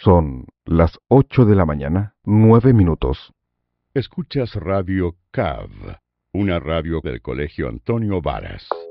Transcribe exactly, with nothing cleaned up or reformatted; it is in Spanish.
Son las ocho de la mañana, nueve minutos. Escuchas Radio C A V, una radio del Colegio Antonio Varas.